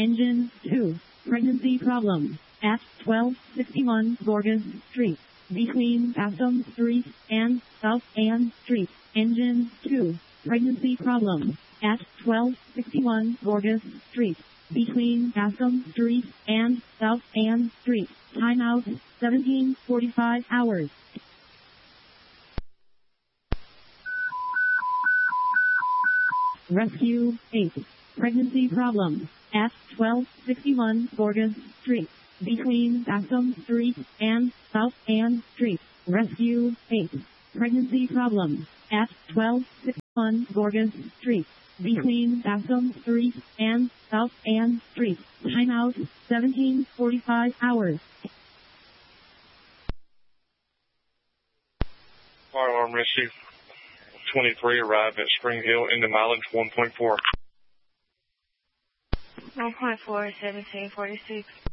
Engine 2. Pregnancy problem. At 1261 Gorgas Street. Between Aston Street and South Ann Street. Engine 2. Pregnancy problem. At 1261 Gorgas Street. Between Aston Street and South Ann Street. Timeout 17:45 hours. Rescue 8. Pregnancy problem. At 1261 Gorgas Street. Between Aston Street and South Ann Street. Rescue 8. Pregnancy problem. At 1261 Gorgas Street. Between Aston Street and South Ann Street. Timeout 17:45 hours. Fire alarm rescue 23 arrived at Spring Hill into mileage 1.4. 1.4, 1746.